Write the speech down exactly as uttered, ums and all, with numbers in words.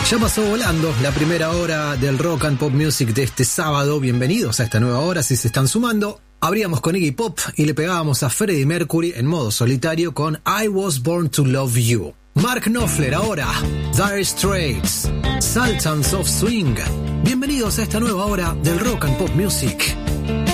Ya pasó volando la primera hora del Rock and Pop Music de este sábado. Bienvenidos a esta nueva hora si se están sumando. Abríamos con Iggy Pop y le pegábamos a Freddie Mercury en modo solitario con I Was Born to Love You. Mark Knopfler ahora, Dire Straits, Sultans of Swing. Bienvenidos a esta nueva hora del Rock and Pop Music.